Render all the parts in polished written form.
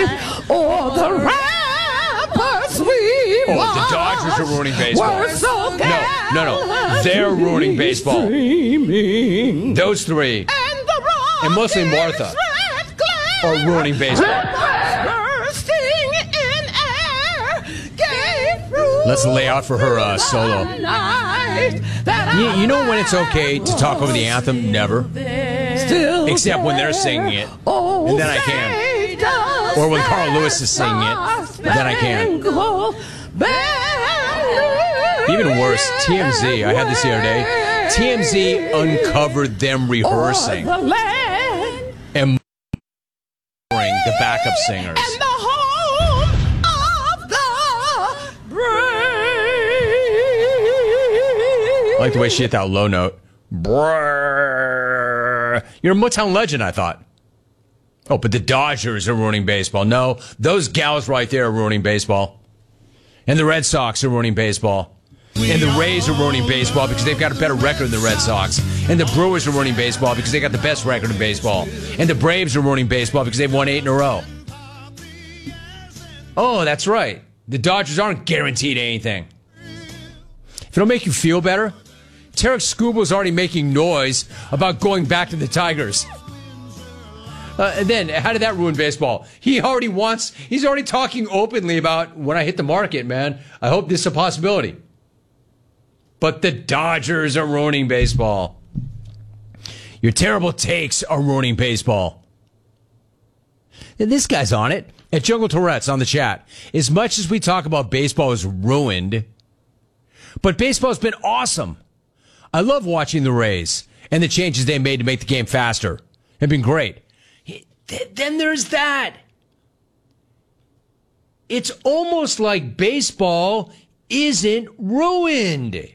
or the rappers we the Dodgers are ruining baseball. were so No. They're ruining baseball. dreaming. Those three, And the and mostly Martha, red glare are ruining baseball. bursting in air gave proof Let's lay out for her solo. night that You know when it's okay to talk over the anthem? Never. still Except when they're singing it. And then I can. Or when Carl Lewis is singing it. Then I can. Even worse, TMZ. I had this the other day. TMZ uncovered them rehearsing and the backup singers. And the home of the brave. I like the way she hit that low note. Brrr. You're a Motown legend, I thought. Oh, but the Dodgers are ruining baseball. No, those gals right there are ruining baseball. And the Red Sox are ruining baseball. And the Rays are ruining baseball because they've got a better record than the Red Sox. And the Brewers are ruining baseball because they got the best record in baseball. And the Braves are ruining baseball because they've won 8 in a row. Oh, that's right. The Dodgers aren't guaranteed anything. If it'll make you feel better, Tarek Skubal already making noise about going back to the Tigers. And then, how did that ruin baseball? He's already talking openly about when I hit the market, man. I hope this is a possibility. But the Dodgers are ruining baseball. Your terrible takes are ruining baseball. And this guy's on it. At Jungle Tourette's on the chat. As much as we talk about baseball is ruined, but baseball's been awesome. I love watching the Rays and the changes they made to make the game faster. Have been great. Then there's that. It's almost like baseball isn't ruined.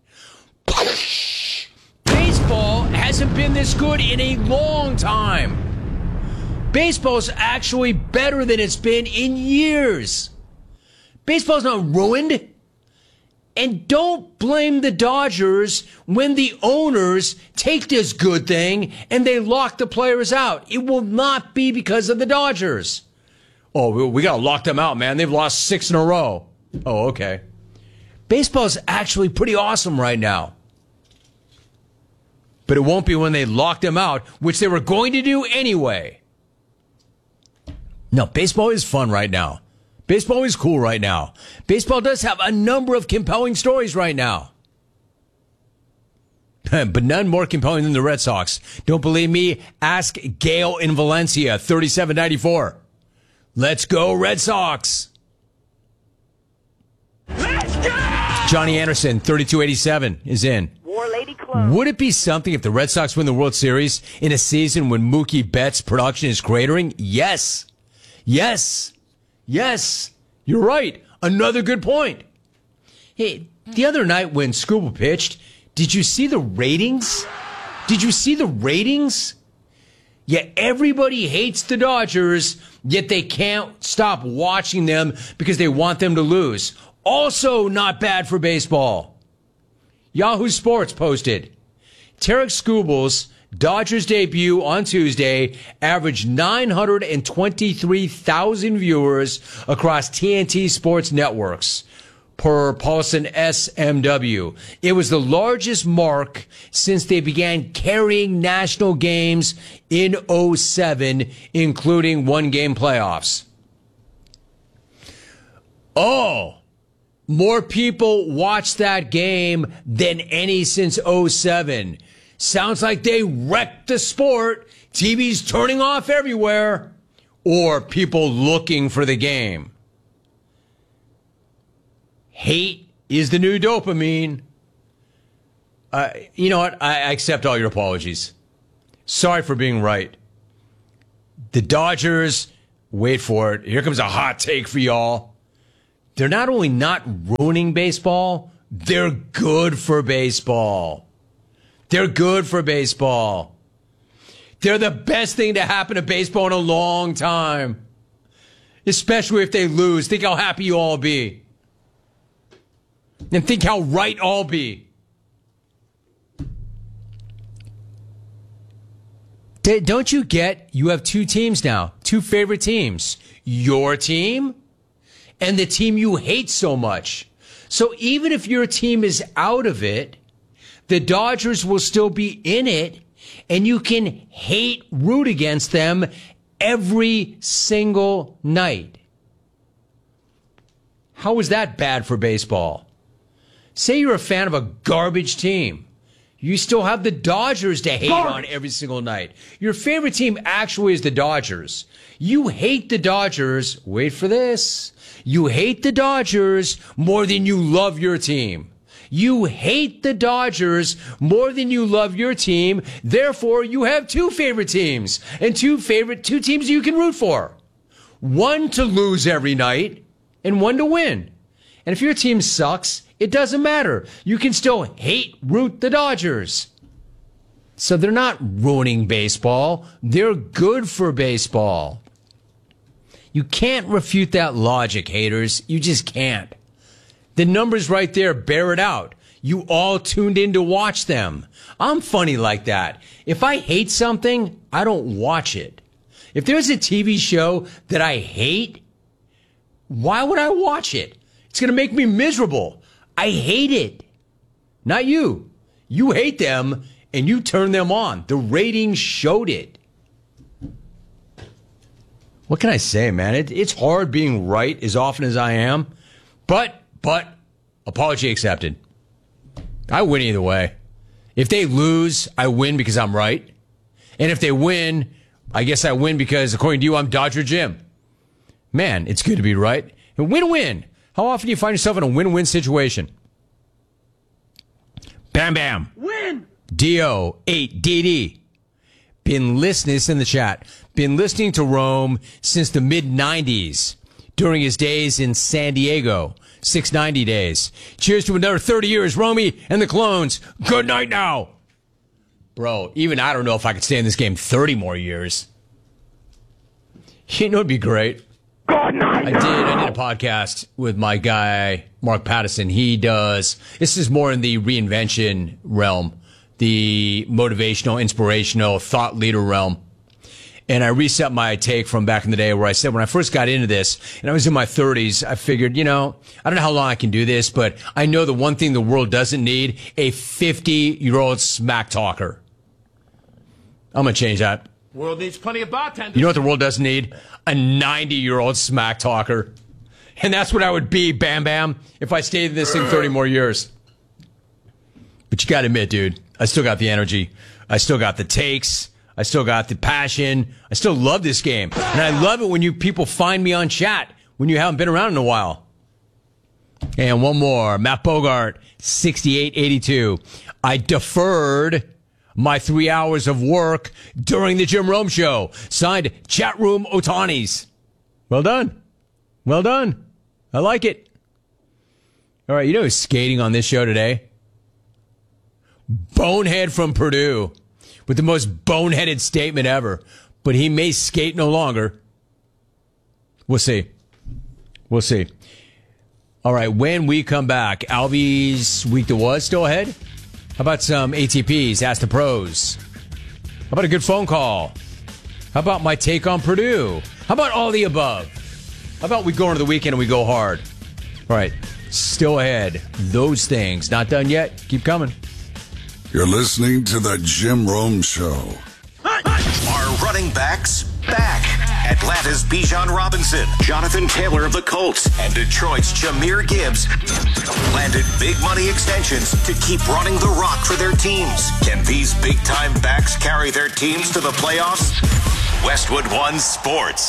Baseball hasn't been this good in a long time. Baseball's actually better than it's been in years. Baseball's not ruined. And don't blame the Dodgers when the owners take this good thing and they lock the players out. It will not be because of the Dodgers. Oh, we got to lock them out, man. They've lost 6 in a row. Oh, okay. Baseball's actually pretty awesome right now. But it won't be when they lock them out, which they were going to do anyway. No, baseball is fun right now. Baseball is cool right now. Baseball does have a number of compelling stories right now. But none more compelling than the Red Sox. Don't believe me? Ask Gail in Valencia, 3794. Let's go, Red Sox. Let's go! Johnny Anderson, 3287, is in. War Lady Clone. Would it be something if the Red Sox win the World Series in a season when Mookie Betts' production is cratering? Yes. Yes. Yes. You're right. Another good point. Hey, the other night when Skubal pitched, did you see the ratings? Did you see the ratings? Yeah, everybody hates the Dodgers, yet they can't stop watching them because they want them to lose. Also not bad for baseball. Yahoo Sports posted, Tarek Skubal's Dodgers debut on Tuesday averaged 923,000 viewers across TNT Sports networks, per Paulson SMW. It was the largest mark since they began carrying national games in '07, including one-game playoffs. Oh, more people watched that game than any since '07. Sounds like they wrecked the sport. TV's turning off everywhere. Or people looking for the game. Hate is the new dopamine. You know what? I accept all your apologies. Sorry for being right. The Dodgers, wait for it. Here comes a hot take for y'all. They're not only not ruining baseball, they're good for baseball. They're good for baseball. They're the best thing to happen to baseball in a long time. Especially if they lose. Think how happy you all be. And think how right I'll be. Don't you get, you have two teams now, two favorite teams. Your team and the team you hate so much. So even if your team is out of it, the Dodgers will still be in it, and you can root against them every single night. How is that bad for baseball? Say you're a fan of a garbage team. You still have the Dodgers to hate on every single night. Your favorite team actually is the Dodgers. You hate the Dodgers. Wait for this. You hate the Dodgers more than you love your team. You hate the Dodgers more than you love your team. Therefore, you have two favorite teams and two teams you can root for. One to lose every night and one to win. And if your team sucks, it doesn't matter. You can still root the Dodgers. So they're not ruining baseball. They're good for baseball. You can't refute that logic, haters. You just can't. The numbers right there bear it out. You all tuned in to watch them. I'm funny like that. If I hate something, I don't watch it. If there's a TV show that I hate, why would I watch it? It's going to make me miserable. I hate it. Not you. You hate them and you turn them on. The ratings showed it. What can I say, man? It's hard being right as often as I am. But, apology accepted. I win either way. If they lose, I win because I'm right. And if they win, I guess I win because, according to you, I'm Dodger Jim. Man, it's good to be right. And win-win. How often do you find yourself in a win-win situation? Bam Bam. Win. DO8DD. Been listening, it's in the chat. Been listening to Rome since the mid-90s during his days in San Diego. 690 days. Cheers to another 30 years, Romy and the clones. Good night now. Bro, even I don't know if I could stay in this game 30 more years. You know, it'd be great. Good night. I did a podcast with my guy, Mark Pattison. This is more in the reinvention realm, the motivational, inspirational, thought leader realm. And I reset my take from back in the day where I said when I first got into this, and I was in my 30s, I figured, I don't know how long I can do this, but I know the one thing the world doesn't need, a 50-year-old smack talker. I'm going to change that. World needs plenty of bartenders. You know what the world doesn't need? A 90-year-old smack talker. And that's what I would be, Bam Bam, if I stayed in this thing 30 more years. But you got to admit, dude, I still got the energy. I still got the takes. I still got the passion. I still love this game. And I love it when you people find me on chat when you haven't been around in a while. And one more. Matt Bogart, 6882. I deferred my 3 hours of work during the Jim Rome Show. Signed, Chatroom Otanis. Well done. Well done. I like it. All right, you know who's skating on this show today? Bonehead from Purdue. With the most boneheaded statement ever. But he may skate no longer. We'll see. We'll see. All right, when we come back, Albie's Week That Was still ahead? How about some ATPs, Ask the Pros? How about a good phone call? How about my take on Purdue? How about all the above? How about we go into the weekend and we go hard? All right, still ahead. Those things. Not done yet. Keep coming. You're listening to The Jim Rome Show. Are running backs back? Atlanta's Bijan Robinson, Jonathan Taylor of the Colts, and Detroit's Jahmyr Gibbs landed big money extensions to keep running the rock for their teams. Can these big-time backs carry their teams to the playoffs? Westwood One Sports.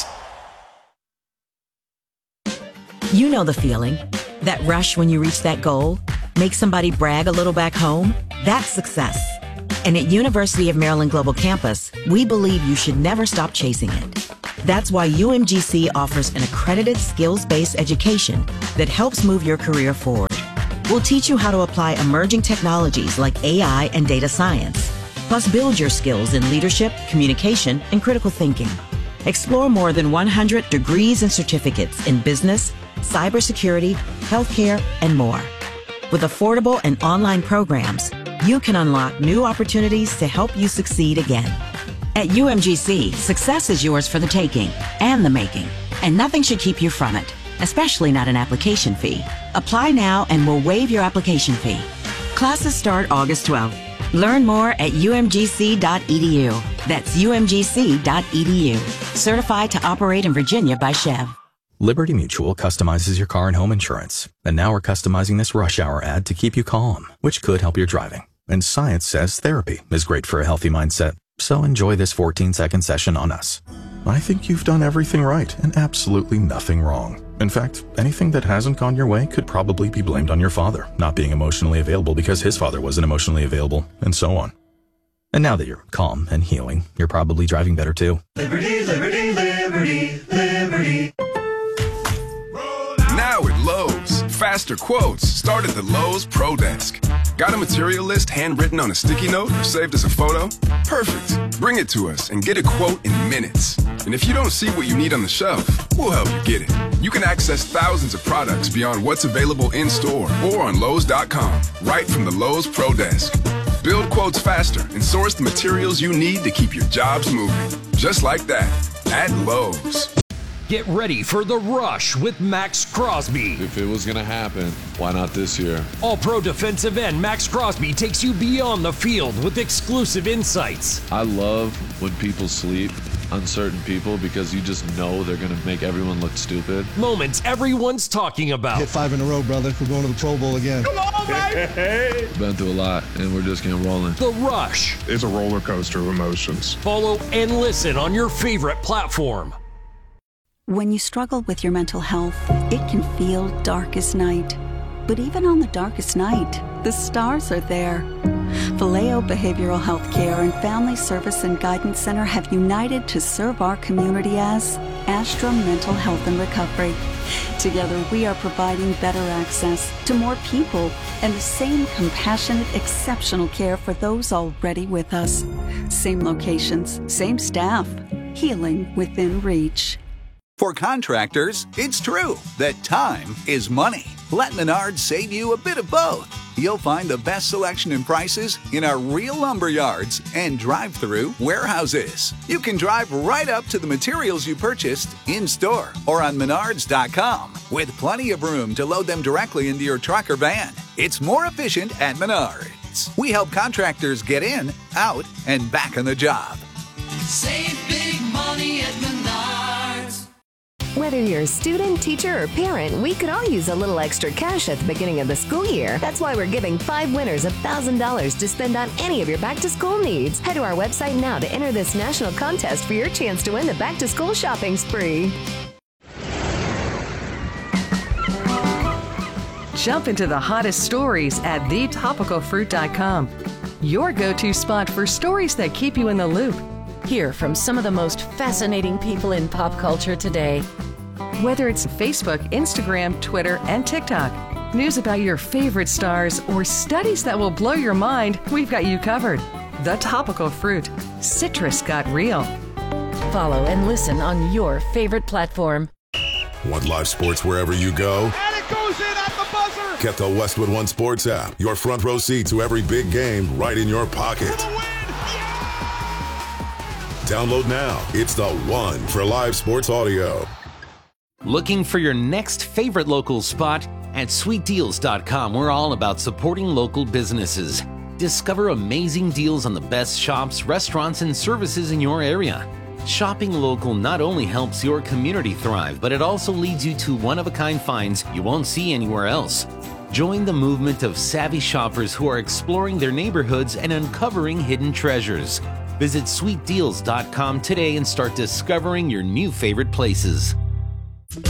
You know the feeling. That rush when you reach that goal? Make somebody brag a little back home? That's success. And at University of Maryland Global Campus, we believe you should never stop chasing it. That's why UMGC offers an accredited skills-based education that helps move your career forward. We'll teach you how to apply emerging technologies like AI and data science, plus build your skills in leadership, communication, and critical thinking. Explore more than 100 degrees and certificates in business, cybersecurity, healthcare, and more. With affordable and online programs, you can unlock new opportunities to help you succeed again. At UMGC, success is yours for the taking and the making, and nothing should keep you from it, especially not an application fee. Apply now and we'll waive your application fee. Classes start August 12th. Learn more at umgc.edu. That's umgc.edu. Certified to operate in Virginia by Chev. Liberty Mutual customizes your car and home insurance. And now we're customizing this rush hour ad to keep you calm, which could help your driving. And science says therapy is great for a healthy mindset. So enjoy this 14-second session on us. I think you've done everything right and absolutely nothing wrong. In fact, anything that hasn't gone your way could probably be blamed on your father not being emotionally available because his father wasn't emotionally available, and so on. And now that you're calm and healing, you're probably driving better too. Liberty, liberty, liberty, liberty. Now at Lowe's, faster quotes start at the Lowe's Pro Desk. Got a material list handwritten on a sticky note or saved as a photo? Perfect. Bring it to us and get a quote in minutes. And if you don't see what you need on the shelf, we'll help you get it. You can access thousands of products beyond what's available in store or on Lowe's.com, right from the Lowe's Pro Desk. Build quotes faster and source the materials you need to keep your jobs moving. Just like that, at Lowe's. Get ready for The Rush with Max Crosby. If it was going to happen, why not this year? All-Pro defensive end Max Crosby takes you beyond the field with exclusive insights. I love when people sleep on certain people because you just know they're going to make everyone look stupid. Moments everyone's talking about. Hit 5 in a row, brother. We're going to the Pro Bowl again. Come on, baby! Been through a lot, and we're just getting rolling. The Rush. It's a roller coaster of emotions. Follow and listen on your favorite platform. When you struggle with your mental health, it can feel dark as night. But even on the darkest night, the stars are there. Vallejo Behavioral Health Care and Family Service and Guidance Center have united to serve our community as Astra Mental Health and Recovery. Together, we are providing better access to more people and the same compassionate, exceptional care for those already with us. Same locations, same staff, healing within reach. For contractors, it's true that time is money. Let Menards save you a bit of both. You'll find the best selection and prices in our real lumber yards and drive-through warehouses. You can drive right up to the materials you purchased in-store or on Menards.com with plenty of room to load them directly into your truck or van. It's more efficient at Menards. We help contractors get in, out, and back on the job. Save big money at Menards. Whether you're a student, teacher, or parent, we could all use a little extra cash at the beginning of the school year. That's why we're giving 5 winners $1,000 to spend on any of your back-to-school needs. Head to our website now to enter this national contest for your chance to win the back-to-school shopping spree. Jump into the hottest stories at thetopicalfruit.com. Your go-to spot for stories that keep you in the loop. Hear from some of the most fascinating people in pop culture today. Whether it's Facebook, Instagram, Twitter, and TikTok, news about your favorite stars, or studies that will blow your mind, we've got you covered. The Topical Fruit. Citrus got real. Follow and listen on your favorite platform. Want live sports wherever you go? And it goes in at the buzzer! Get the Westwood One Sports app. Your front row seat to every big game right in your pocket. Download now. It's the one for live sports audio. Looking for your next favorite local spot? At sweetdeals.com, we're all about supporting local businesses. Discover amazing deals on the best shops, restaurants, and services in your area. Shopping local not only helps your community thrive, but it also leads you to one-of-a-kind finds you won't see anywhere else. Join the movement of savvy shoppers who are exploring their neighborhoods and uncovering hidden treasures. Visit sweetdeals.com today and start discovering your new favorite places.